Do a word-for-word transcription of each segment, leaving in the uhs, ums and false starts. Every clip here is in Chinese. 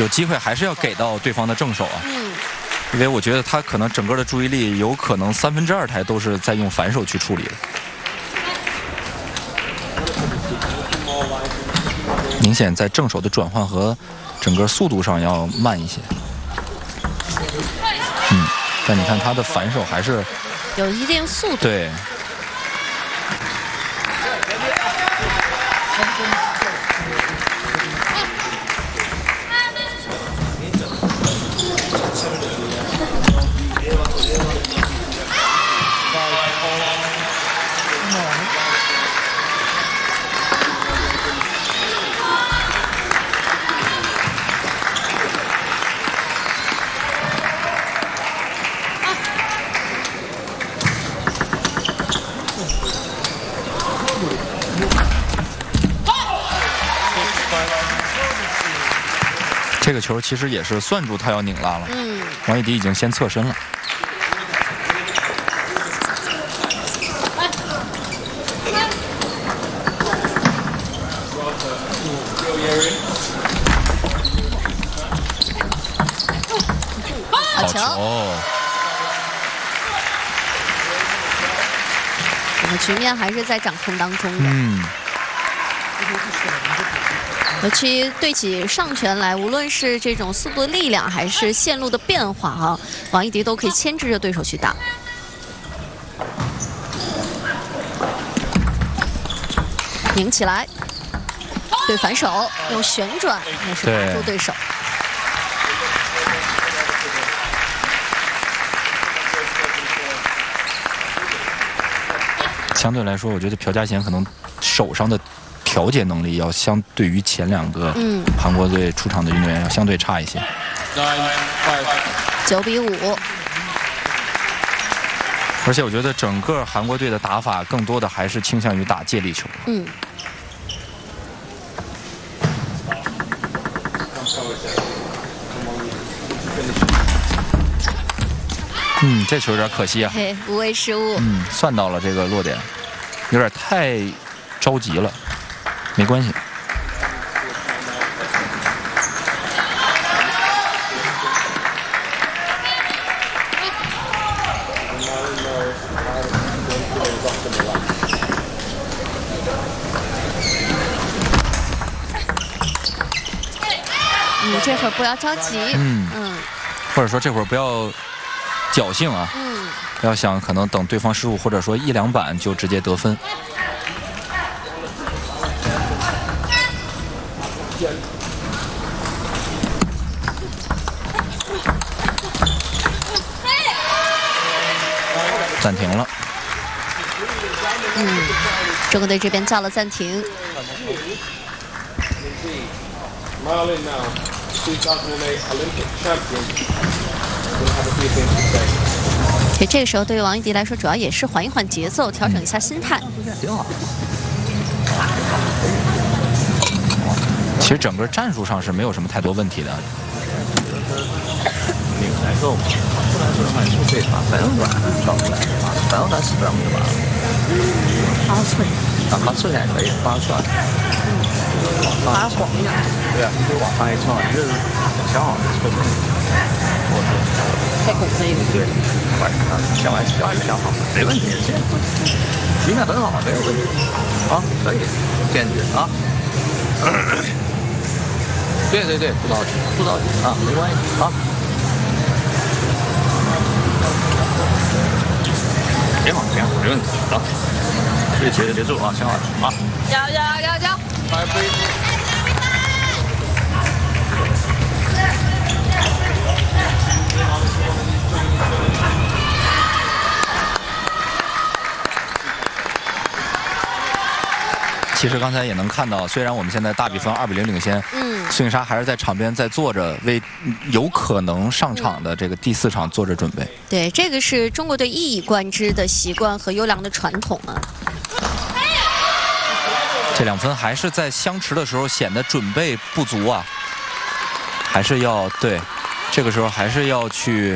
有机会还是要给到对方的正手啊。 嗯。 因为我觉得他可能整个的注意力有可能三分之二台都是在用反手去处理的。明显在正手的转换和整个速度上要慢一些。嗯，但你看他的反手还是有一定速度。 对。这个球其实也是算住他要拧拉了， 嗯， 王艺迪已经先侧身了。 好球！这个局面还是在掌控当中的。 嗯。 尤其对起上拳来，无论是这种速度、力量，还是线路的变化啊，王艺迪都可以牵制着对手去打。拧起来，对反手用旋转，也是打住对手。 相对来说，我觉得朴嘉贤可能手上的调节能力要相对于前两个韩国队出场的运动员要相对差一些。 九比五。 而且我觉得整个韩国队的打法更多的还是倾向于打借力球。 嗯。 嗯，这球有点可惜啊。 嘿，无谓失误。 嗯，算到了这个落点，有点太着急了，没关系。 你这会儿不要着急。 嗯嗯。 或者说这会儿不要侥幸啊， 嗯， 不要想可能等对方失误，或者说一两板就直接得分。暂停了。 嗯，中国队这边叫了暂停。所以这个时候对于王艺迪来说，主要也是缓一缓节奏，调整一下心态。 挺好。其实整个战术上是没有什么太多问题的。 拧来之后，出来之后的话，你就可以把反手转倒出来，反手转死不了就完了。 发寸。 啊，发寸也可以，发算。 发广一点。 对啊，你就往上一翘，你这是想好的错误。 太拱这个。 对，晚上想完想想好，没问题，现在局面很好，没有问题。啊，可以，坚决啊。对对对，不着急，不着急啊，没关系啊。挺好，挺好，没问题啊。这节奏节奏啊，挺好的啊。 加油加油加油加油！ 其实刚才也能看到，虽然我们现在大比分二比零领先，嗯，孙颖莎还是在场边在做着为有可能上场的这个第四场做着准备。 对，这个是中国队一以贯之的习惯和优良的传统啊。 这两分还是在相持的时候显得准备不足啊，还是要对，这个时候还是要去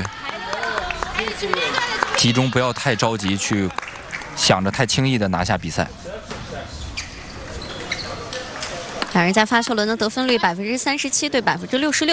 集中，不要太着急去想着太轻易的拿下比赛。 两人在发球轮的得分率百分之三十七对百分之六十六。